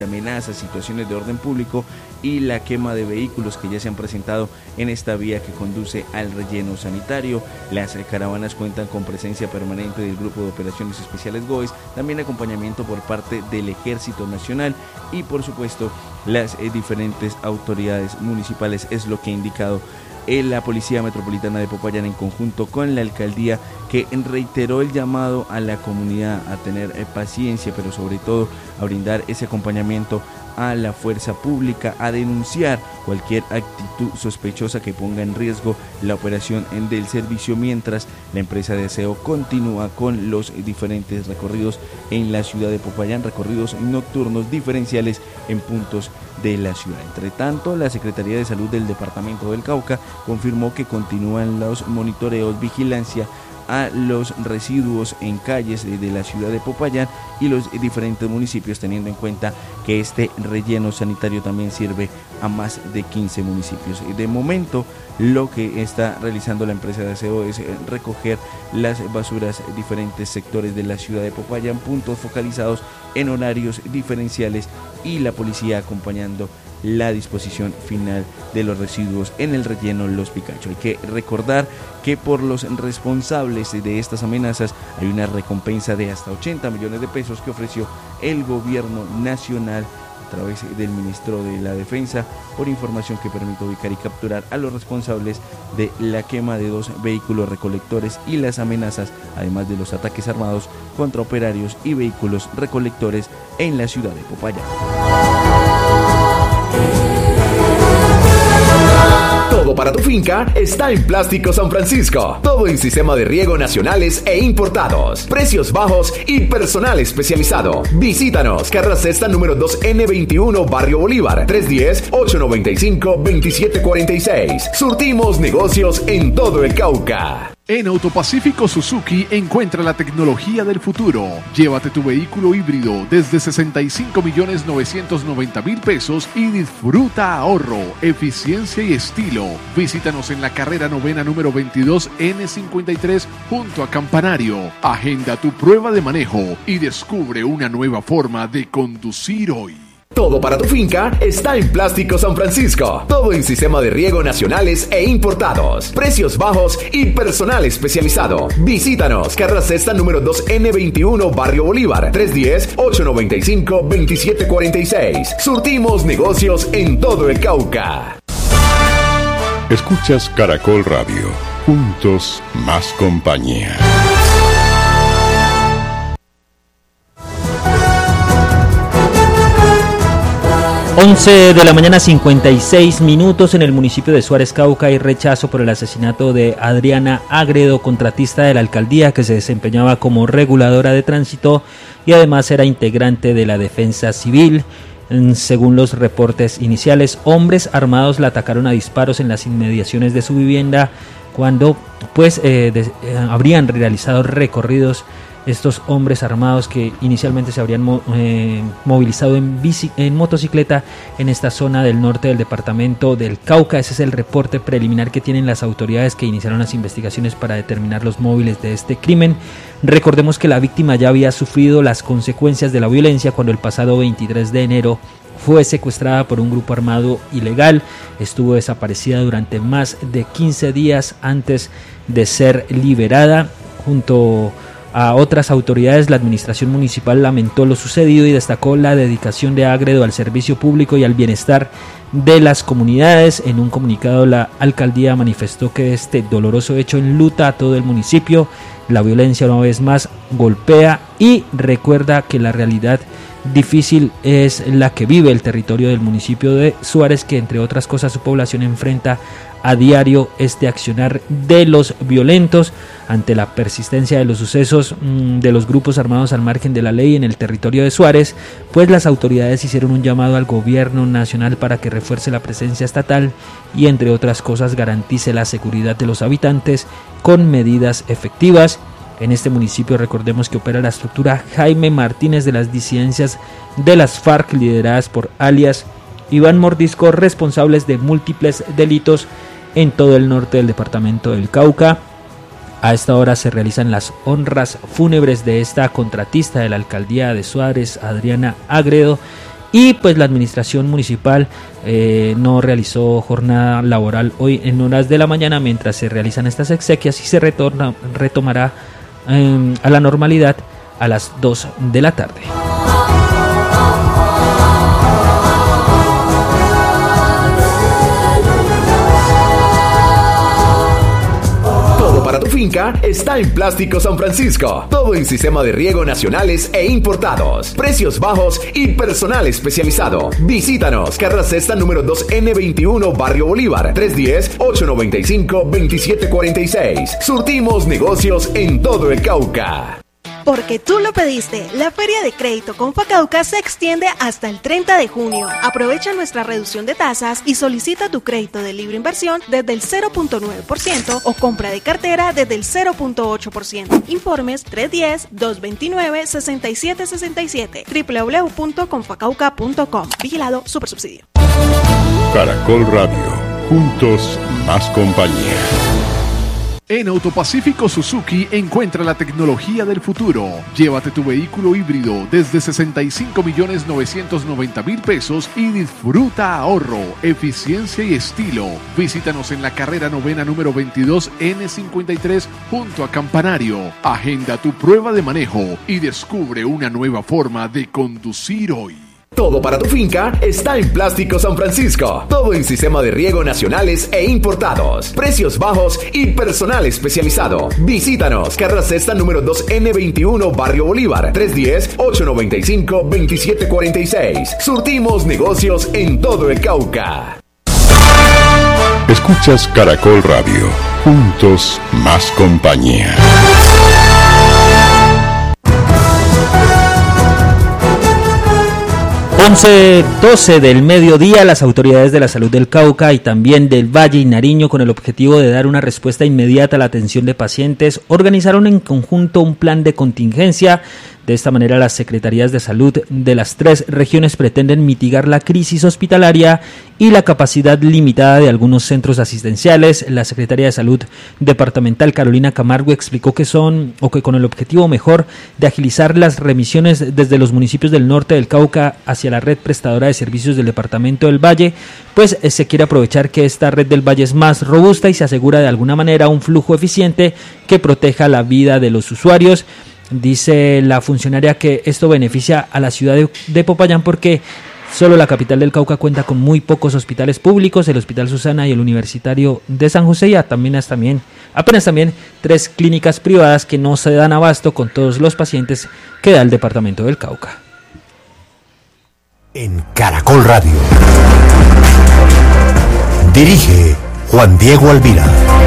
amenazas, situaciones de orden público y la quema de vehículos que ya se han presentado en esta vía que conduce al relleno sanitario. Las caravanas cuentan con presencia permanente del Grupo de Operaciones Especiales GOES, también acompañamiento por parte del Ejército Nacional y por supuesto las diferentes autoridades municipales, es lo que ha indicado la Policía Metropolitana de Popayán en conjunto con la alcaldía, que reiteró el llamado a la comunidad a tener paciencia, pero sobre todo a brindar ese acompañamiento a la fuerza pública, a denunciar cualquier actitud sospechosa que ponga en riesgo la operación del servicio, mientras la empresa de aseo continúa con los diferentes recorridos en la ciudad de Popayán, recorridos nocturnos diferenciales en puntos de la ciudad. Entre tanto, la Secretaría de Salud del Departamento del Cauca confirmó que continúan los monitoreos, vigilancia a los residuos en calles de la ciudad de Popayán y los diferentes municipios, teniendo en cuenta que este relleno sanitario también sirve a más de 15 municipios. De momento, lo que está realizando la empresa de aseo es recoger las basuras en diferentes sectores de la ciudad de Popayán, puntos focalizados en horarios diferenciales, y la policía acompañando la disposición final de los residuos en el relleno Los Picachos. Hay que recordar que por los responsables de estas amenazas hay una recompensa de hasta 80 millones de pesos que ofreció el gobierno nacional a través del ministro de la Defensa, por información que permite ubicar y capturar a los responsables de la quema de 2 vehículos recolectores y las amenazas, además de los ataques armados contra operarios y vehículos recolectores en la ciudad de Popayán. Todo para tu finca está en Plástico San Francisco. Todo en sistema de riego nacionales e importados. Precios bajos y personal especializado. Visítanos. Carrera Sexta número 2N21, Barrio Bolívar. 310-895-2746. Surtimos negocios en todo el Cauca. En Autopacífico Suzuki encuentra la tecnología del futuro. Llévate tu vehículo híbrido desde 65.990.000 pesos y disfruta ahorro, eficiencia y estilo. Visítanos en la carrera novena número 22 N53 junto a Campanario. Agenda tu prueba de manejo y descubre una nueva forma de conducir hoy. Todo para tu finca está en Plástico San Francisco. Todo en sistema de riego nacionales e importados. Precios bajos y personal especializado. Visítanos. Carrera Sexta número 2N21, Barrio Bolívar. 310-895-2746. Surtimos negocios en todo el Cauca. Escuchas Caracol Radio. Juntos más compañía. 11 de la mañana, 56 minutos. En el municipio de Suárez, Cauca, hay rechazo por el asesinato de Adriana Agredo, contratista de la alcaldía que se desempeñaba como reguladora de tránsito y además era integrante de la defensa civil. Según los reportes iniciales, hombres armados la atacaron a disparos en las inmediaciones de su vivienda cuando habrían realizado recorridos. Estos hombres armados que inicialmente se habrían movilizado en motocicleta en esta zona del norte del departamento del Cauca. Ese es el reporte preliminar que tienen las autoridades que iniciaron las investigaciones para determinar los móviles de este crimen. Recordemos que la víctima ya había sufrido las consecuencias de la violencia cuando el pasado 23 de enero fue secuestrada por un grupo armado ilegal. Estuvo desaparecida durante más de 15 días antes de ser liberada. Junto a otras autoridades, la administración municipal lamentó lo sucedido y destacó la dedicación de Agredo al servicio público y al bienestar de las comunidades. En un comunicado, la alcaldía manifestó que este doloroso hecho enluta a todo el municipio. La violencia una vez más golpea y recuerda que la realidad difícil es la que vive el territorio del municipio de Suárez, que entre otras cosas su población enfrenta a diario este accionar de los violentos. Ante la persistencia de los sucesos de los grupos armados al margen de la ley en el territorio de Suárez, pues las autoridades hicieron un llamado al gobierno nacional para que refuerce la presencia estatal y entre otras cosas garantice la seguridad de los habitantes con medidas efectivas. En este municipio recordemos que opera la estructura Jaime Martínez de las disidencias de las FARC, lideradas por alias Iván Mordisco, responsables de múltiples delitos en todo el norte del departamento del Cauca. A esta hora se realizan las honras fúnebres de esta contratista de la alcaldía de Suárez, Adriana Agredo, Y pues la administración municipal no realizó jornada laboral hoy en horas de la mañana mientras se realizan estas exequias, y se retomará a la normalidad a las 2 de la tarde. Para tu finca está en Plástico San Francisco. Todo en sistema de riego nacionales e importados. Precios bajos y personal especializado. Visítanos. Carrera Sexta número 2N21, Barrio Bolívar. 310-895-2746. Surtimos negocios en todo el Cauca. Porque tú lo pediste, la Feria de Crédito Confacauca se extiende hasta el 30 de junio. Aprovecha nuestra reducción de tasas y solicita tu crédito de libre inversión desde el 0.9% o compra de cartera desde el 0.8%. Informes 310-229-6767. www.confacauca.com. Vigilado Supersubsidio. Caracol Radio. Juntos más compañía. En Autopacífico Suzuki encuentra la tecnología del futuro. Llévate tu vehículo híbrido desde 65.990.000 pesos y disfruta ahorro, eficiencia y estilo. Visítanos en la carrera novena número 22 N53 junto a Campanario. Agenda tu prueba de manejo y descubre una nueva forma de conducir hoy. Todo para tu finca está en Plástico San Francisco. Todo en sistema de riego nacionales e importados. Precios bajos y personal especializado. Visítanos. Carrera Sexta número 2N21, Barrio Bolívar. 310-895-2746. Surtimos negocios en todo el Cauca. Escuchas Caracol Radio. Juntos más compañía. 11:12 del mediodía, las autoridades de la salud del Cauca y también del Valle y Nariño, con el objetivo de dar una respuesta inmediata a la atención de pacientes, organizaron en conjunto un plan de contingencia. De esta manera, las secretarías de salud de las 3 regiones pretenden mitigar la crisis hospitalaria y la capacidad limitada de algunos centros asistenciales. La secretaria de Salud departamental, Carolina Camargo, explicó que con el objetivo mejor de agilizar las remisiones desde los municipios del norte del Cauca hacia la red prestadora de servicios del departamento del Valle, pues se quiere aprovechar que esta red del Valle es más robusta y se asegura de alguna manera un flujo eficiente que proteja la vida de los usuarios. Dice la funcionaria que esto beneficia a la ciudad de Popayán porque solo la capital del Cauca cuenta con muy pocos hospitales públicos, el Hospital Susana y el Universitario de San José, y apenas también 3 clínicas privadas que no se dan abasto con todos los pacientes que da el departamento del Cauca. En Caracol Radio. Dirige Juan Diego Alvira.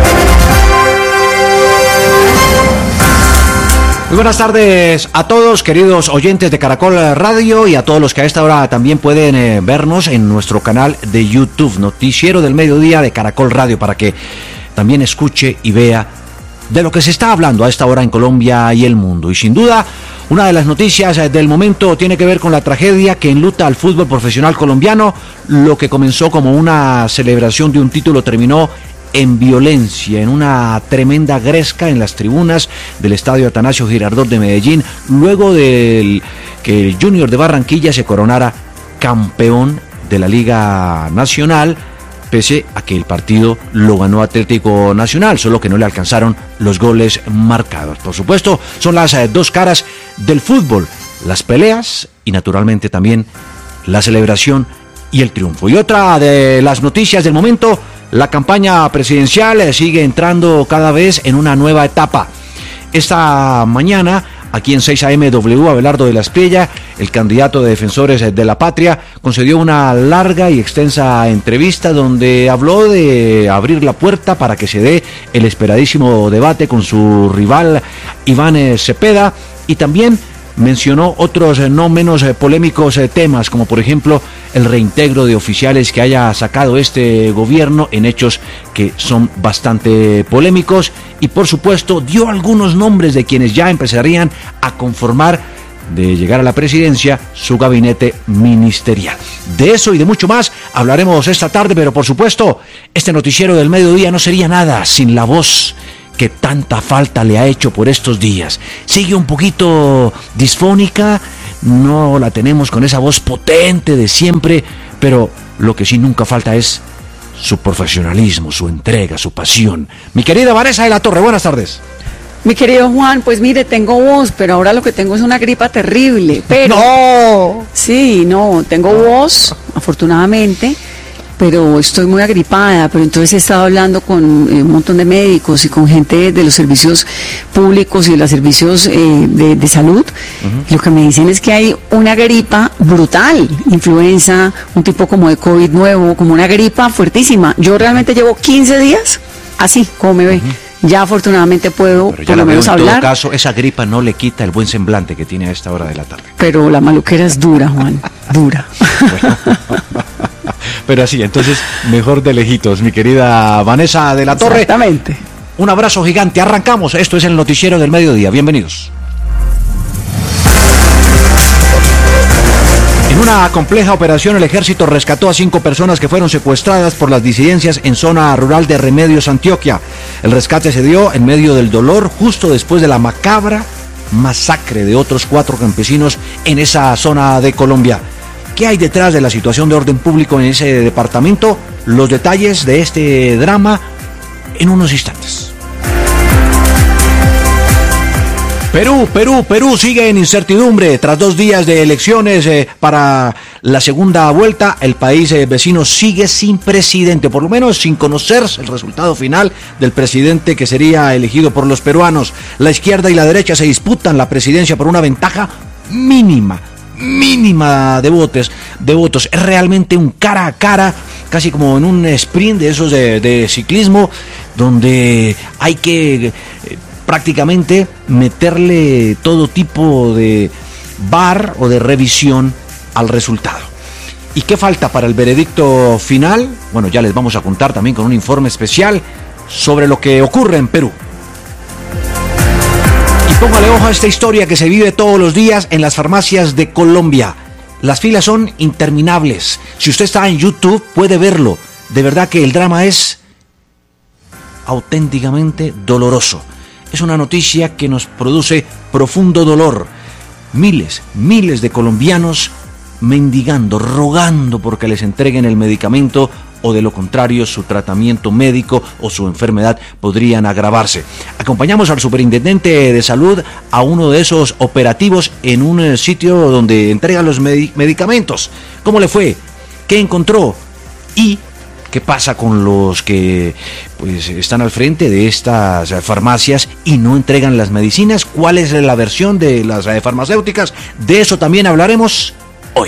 Muy buenas tardes a todos, queridos oyentes de Caracol Radio, y a todos los que a esta hora también pueden vernos en nuestro canal de YouTube, Noticiero del Mediodía de Caracol Radio, para que también escuche y vea de lo que se está hablando a esta hora en Colombia y el mundo. Y sin duda, una de las noticias del momento tiene que ver con la tragedia que enluta al fútbol profesional colombiano. Lo que comenzó como una celebración de un título terminó en violencia, en una tremenda gresca en las tribunas del estadio Atanasio Girardot de Medellín, luego de que el Junior de Barranquilla se coronara campeón de la Liga Nacional, pese a que el partido lo ganó Atlético Nacional, solo que no le alcanzaron los goles marcados. Por supuesto, son las 2 caras del fútbol, las peleas y naturalmente también la celebración y el triunfo. Y otra de las noticias del momento: la campaña presidencial sigue entrando cada vez en una nueva etapa. Esta mañana, aquí en 6am Abelardo de la Espriella, el candidato de Defensores de la Patria, concedió una larga y extensa entrevista donde habló de abrir la puerta para que se dé el esperadísimo debate con su rival Iván Cepeda, y también mencionó otros no menos polémicos temas, como por ejemplo el reintegro de oficiales que haya sacado este gobierno en hechos que son bastante polémicos, y por supuesto dio algunos nombres de quienes ya empezarían a conformar, de llegar a la presidencia, su gabinete ministerial. De eso y de mucho más hablaremos esta tarde, pero por supuesto este noticiero del mediodía no sería nada sin la voz que tanta falta le ha hecho por estos días. Sigue un poquito disfónica, no la tenemos con esa voz potente de siempre, pero lo que sí nunca falta es su profesionalismo, su entrega, su pasión. Mi querida Vanessa de la Torre, buenas tardes. Mi querido Juan, pues mire, tengo voz, pero ahora lo que tengo es una gripa terrible. Pero ¡no! Sí, no, tengo voz, afortunadamente, pero estoy muy agripada. Pero entonces he estado hablando con un montón de médicos y con gente de los servicios públicos y de los servicios de salud. Lo que me dicen es que hay una gripa brutal, influenza, un tipo como de COVID nuevo, como una gripa fuertísima. Yo realmente llevo 15 días así, como me ve. Ya afortunadamente puedo por lo menos hablar. En todo caso, esa gripa no le quita el buen semblante que tiene a esta hora de la tarde. Pero la maluquera es dura, Juan, dura. Bueno. Pero así, entonces, mejor de lejitos, mi querida Vanessa de la Torre. Exactamente. Un abrazo gigante, arrancamos. Esto es el Noticiero del Mediodía, bienvenidos. En una compleja operación, el ejército rescató a 5 personas que fueron secuestradas por las disidencias en zona rural de Remedios, Antioquia. El rescate se dio en medio del dolor, justo después de la macabra masacre de otros 4 campesinos en esa zona de Colombia. ¿Qué hay detrás de la situación de orden público en ese departamento? Los detalles de este drama en unos instantes. Perú sigue en incertidumbre. Tras 2 días de elecciones para la segunda vuelta, el país vecino sigue sin presidente, por lo menos sin conocer el resultado final del presidente que sería elegido por los peruanos. La izquierda y la derecha se disputan la presidencia por una ventaja mínima de votos. Es realmente un cara a cara, casi como en un sprint de esos de ciclismo, donde hay que prácticamente meterle todo tipo de VAR o de revisión al resultado. ¿Y qué falta para el veredicto final? Bueno, ya les vamos a contar también con un informe especial sobre lo que ocurre en Perú. Y póngale ojo a esta historia que se vive todos los días en las farmacias de Colombia. Las filas son interminables. Si usted está en YouTube puede verlo. De verdad que el drama es auténticamente doloroso. Es una noticia que nos produce profundo dolor. Miles de colombianos mendigando, rogando porque les entreguen el medicamento, o de lo contrario su tratamiento médico o su enfermedad podrían agravarse. Acompañamos al superintendente de salud a uno de esos operativos en un sitio donde entregan los medicamentos. ¿Cómo le fue? ¿Qué encontró? ¿Y qué pasa con los que pues están al frente de estas farmacias y no entregan las medicinas? ¿Cuál es la versión de las farmacéuticas? De eso también hablaremos hoy.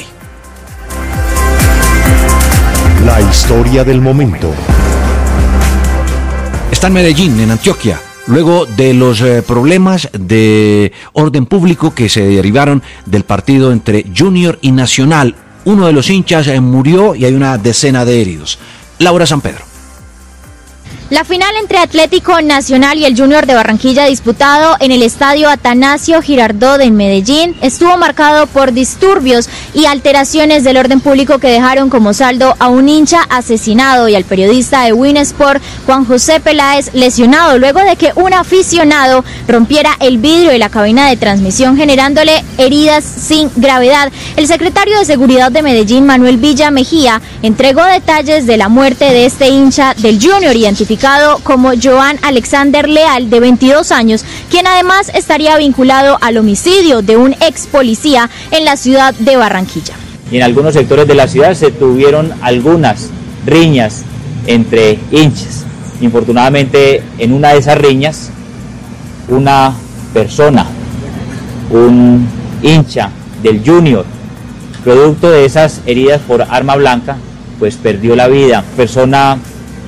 La historia del momento. Está en Medellín, en Antioquia, luego de los problemas de orden público que se derivaron del partido entre Junior y Nacional. Uno de los hinchas murió y hay una decena de heridos. Laura San Pedro. La final entre Atlético Nacional y el Junior de Barranquilla, disputado en el estadio Atanasio Girardot en Medellín, estuvo marcado por disturbios y alteraciones del orden público que dejaron como saldo a un hincha asesinado y al periodista de Win Sport, Juan José Peláez, lesionado luego de que un aficionado rompiera el vidrio de la cabina de transmisión, generándole heridas sin gravedad. El secretario de Seguridad de Medellín, Manuel Villa Mejía, entregó detalles de la muerte de este hincha del Junior, identificado como Joan Alexander Leal, de 22 años, quien además estaría vinculado al homicidio de un ex policía en la ciudad de Barranquilla. Y en algunos sectores de la ciudad se tuvieron algunas riñas entre hinchas. Infortunadamente, en una de esas riñas, una persona, un hincha del Junior, producto de esas heridas por arma blanca, pues perdió la vida. Persona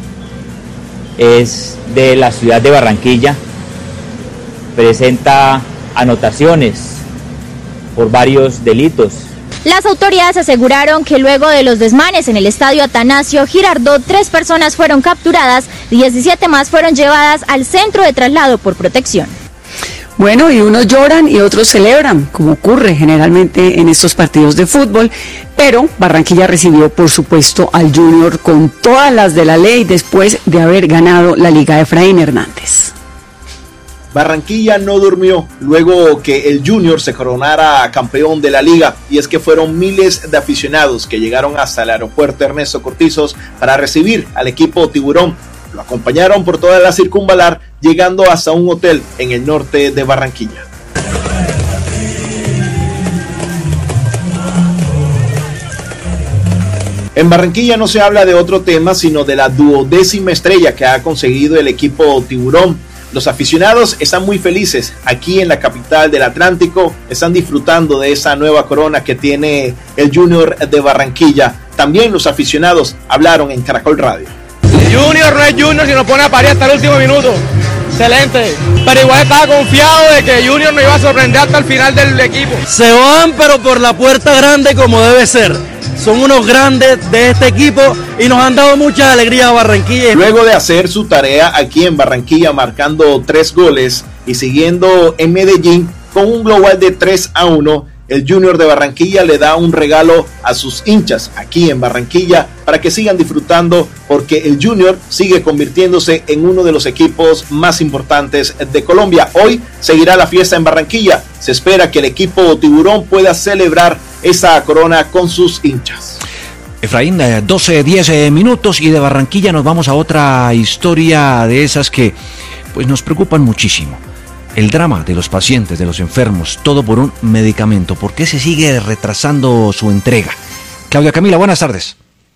es de la ciudad de Barranquilla, presenta anotaciones por varios delitos. Las autoridades aseguraron que luego de los desmanes en el estadio Atanasio Girardot, 3 personas fueron capturadas, 17 más fueron llevadas al centro de traslado por protección. Bueno, y unos lloran y otros celebran, como ocurre generalmente en estos partidos de fútbol, pero Barranquilla recibió, por supuesto, al Junior con todas las de la ley después de haber ganado la Liga Efraín Hernández. Barranquilla no durmió luego que el Junior se coronara campeón de la liga, y es que fueron miles de aficionados que llegaron hasta el aeropuerto Ernesto Cortizos para recibir al equipo Tiburón. Lo acompañaron por toda la circunvalar, llegando hasta un hotel en el norte de Barranquilla. En Barranquilla no se habla de otro tema, sino de la 12ª estrella que ha conseguido el equipo Tiburón. Los aficionados están muy felices aquí en la capital del Atlántico, están disfrutando de esa nueva corona que tiene el Junior de Barranquilla. También los aficionados hablaron en Caracol Radio. Junior no es Junior si nos pone a parir hasta el último minuto. Excelente, pero igual estaba confiado de que Junior nos iba a sorprender hasta el final del equipo. Se van, pero por la puerta grande como debe ser. Son unos grandes de este equipo y nos han dado mucha alegría a Barranquilla. Luego de hacer su tarea aquí en Barranquilla, marcando 3 goles y siguiendo en Medellín con un global de 3-1, el Junior de Barranquilla le da un regalo a sus hinchas aquí en Barranquilla para que sigan disfrutando, porque el Junior sigue convirtiéndose en uno de los equipos más importantes de Colombia. Hoy seguirá la fiesta en Barranquilla. Se espera que el equipo Tiburón pueda celebrar esa corona con sus hinchas. Efraín, 12-10 minutos y de Barranquilla nos vamos a otra historia de esas que pues nos preocupan muchísimo. El drama de los pacientes, de los enfermos, todo por un medicamento. ¿Por qué se sigue retrasando su entrega? Claudia Camila, buenas tardes.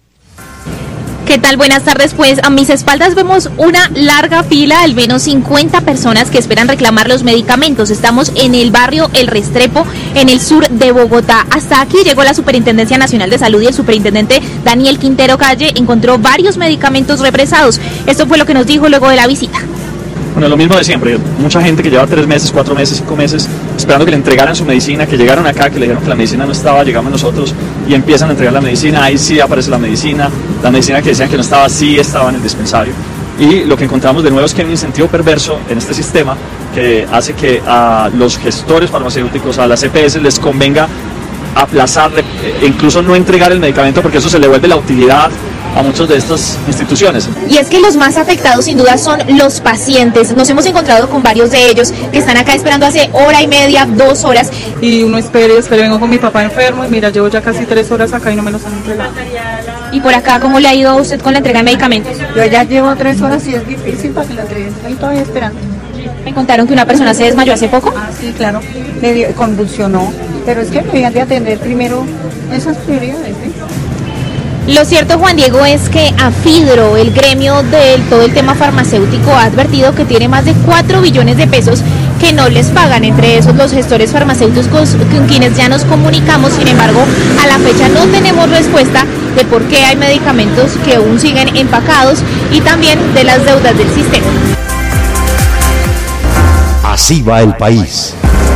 ¿Qué tal? Buenas tardes. Pues a mis espaldas vemos una larga fila, al menos 50 personas que esperan reclamar los medicamentos. Estamos en el barrio El Restrepo, en el sur de Bogotá. Hasta aquí llegó la Superintendencia Nacional de Salud y el superintendente Daniel Quintero Calle encontró varios medicamentos represados. Esto fue lo que nos dijo luego de la visita. Bueno, lo mismo de siempre, mucha gente que lleva 3 meses, 4 meses, 5 meses esperando que le entregaran su medicina, que llegaron acá, que le dijeron que la medicina no estaba, llegamos nosotros y empiezan a entregar la medicina, ahí sí aparece la medicina que decían que no estaba, sí estaba en el dispensario. Y lo que encontramos de nuevo es que hay un incentivo perverso en este sistema que hace que a los gestores farmacéuticos, a las EPS, les convenga aplazarle, incluso no entregar el medicamento, porque eso se le devuelve la utilidad a muchas de estas instituciones. Y es que los más afectados sin duda son los pacientes. Nos hemos encontrado con varios de ellos que están acá esperando hace hora y media, 2 horas. Y uno espera, vengo con mi papá enfermo y mira, llevo ya casi 3 horas acá y no me los han entregado. ¿Y por acá cómo le ha ido a usted con la entrega de medicamentos? Yo ya llevo 3 horas y es difícil para que la entreguen, estoy todavía esperando. Me contaron que una persona se desmayó hace poco. Ah, sí, claro, convulsionó, pero es que me habían de atender primero esas prioridades, ¿eh? Lo cierto, Juan Diego, es que AFIDRO, el gremio de todo el tema farmacéutico, ha advertido que tiene más de 4 billones de pesos que no les pagan, entre esos los gestores farmacéuticos con quienes ya nos comunicamos. Sin embargo, a la fecha no tenemos respuesta de por qué hay medicamentos que aún siguen empacados y también de las deudas del sistema. Así va el país.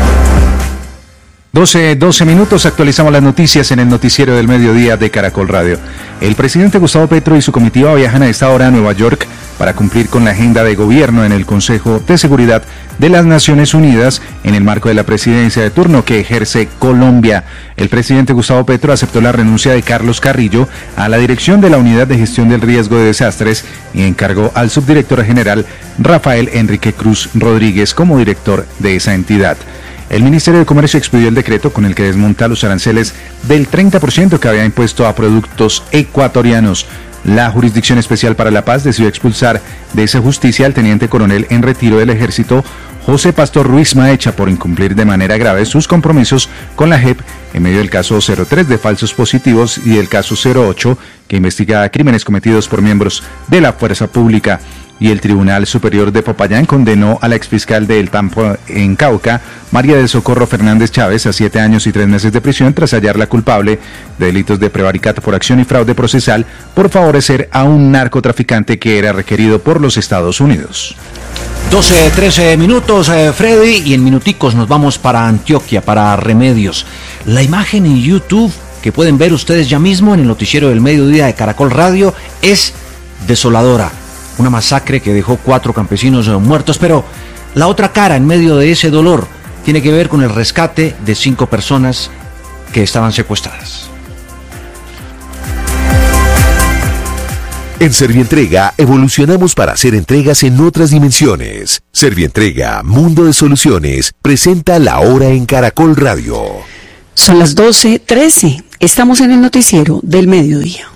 12 minutos, actualizamos las noticias en el noticiero del mediodía de Caracol Radio. El presidente Gustavo Petro y su comitiva viajan a esta hora a Nueva York para cumplir con la agenda de gobierno en el Consejo de Seguridad de las Naciones Unidas en el marco de la presidencia de turno que ejerce Colombia. El presidente Gustavo Petro aceptó la renuncia de Carlos Carrillo a la dirección de la Unidad de Gestión del Riesgo de Desastres y encargó al subdirector general Rafael Enrique Cruz Rodríguez como director de esa entidad. El Ministerio de Comercio expidió el decreto con el que desmonta los aranceles del 30% que había impuesto a productos ecuatorianos. La Jurisdicción Especial para la Paz decidió expulsar de esa justicia al teniente coronel en retiro del Ejército, José Pastor Ruiz Maecha, por incumplir de manera grave sus compromisos con la JEP en medio del caso 03 de falsos positivos y el caso 08 que investiga crímenes cometidos por miembros de la fuerza pública. Y el Tribunal Superior de Popayán condenó a la exfiscal de El Tampo en Cauca, María del Socorro Fernández Chávez, a 7 años y 3 meses de prisión tras hallarla culpable de delitos de prevaricato por acción y fraude procesal por favorecer a un narcotraficante que era requerido por los Estados Unidos. 12-13 minutos, Freddy, y en minuticos nos vamos para Antioquia, para Remedios. La imagen en YouTube que pueden ver ustedes ya mismo en el noticiero del mediodía de Caracol Radio es desoladora. Una masacre que dejó 4 campesinos muertos, pero la otra cara en medio de ese dolor tiene que ver con el rescate de 5 personas que estaban secuestradas. En Servientrega evolucionamos para hacer entregas en otras dimensiones. Servientrega, Mundo de Soluciones, presenta La Hora en Caracol Radio. Son las 12:13. Estamos en el noticiero del mediodía.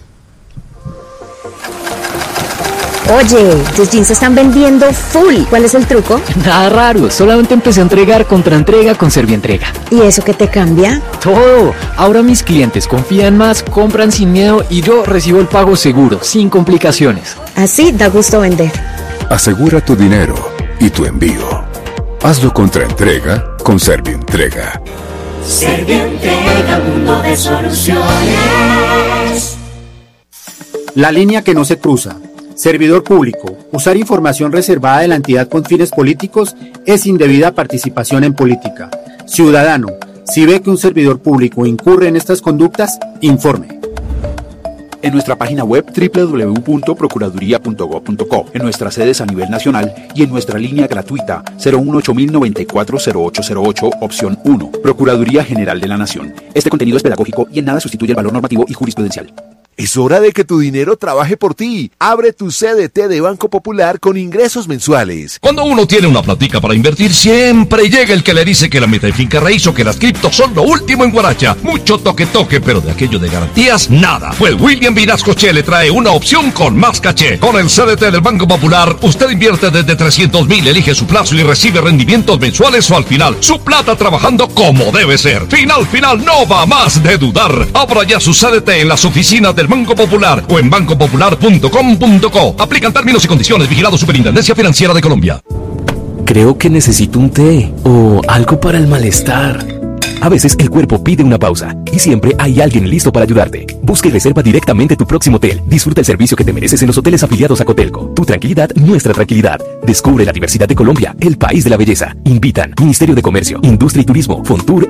Oye, tus jeans se están vendiendo full. ¿Cuál es el truco? Nada raro, solamente empecé a entregar contraentrega con Servientrega. ¿Y eso qué te cambia? Todo. Ahora mis clientes confían más, compran sin miedo y yo recibo el pago seguro, sin complicaciones. Así da gusto vender. Asegura tu dinero y tu envío. Hazlo contraentrega con Servientrega. Servientrega, mundo de soluciones. La línea que no se cruza. Servidor público, usar información reservada de la entidad con fines políticos es indebida participación en política. Ciudadano, si ve que un servidor público incurre en estas conductas, informe. En nuestra página web www.procuraduría.gov.co, en nuestras sedes a nivel nacional y en nuestra línea gratuita 018-094-0808, opción 1, Procuraduría General de la Nación. Este contenido es pedagógico y en nada sustituye el valor normativo y jurisprudencial. Es hora de que tu dinero trabaje por ti. Abre tu CDT de Banco Popular con ingresos mensuales. Cuando uno tiene una platica para invertir, siempre llega el que le dice que la meta de finca raíz o que las criptos son lo último en Guaracha. Mucho toque, pero de aquello de garantías, nada. Pues William Vinascoche le trae una opción con más caché. Con el CDT del Banco Popular, usted invierte desde 300,000, elige su plazo y recibe rendimientos mensuales o al final. Su plata trabajando como debe ser. Final, no va más de dudar. Abra ya su CDT en las oficinas del Banco Popular o en bancopopular.com.co. Aplican términos y condiciones. Vigilado Superintendencia Financiera de Colombia. Creo que necesito un té o algo para el malestar. A veces el cuerpo pide una pausa y siempre hay alguien listo para ayudarte. Busca y reserva directamente tu próximo hotel. Disfruta el servicio que te mereces en los hoteles afiliados a Cotelco. Tu tranquilidad, nuestra tranquilidad. Descubre la diversidad de Colombia, el país de la belleza. Invitan Ministerio de Comercio, Industria y Turismo, Fontur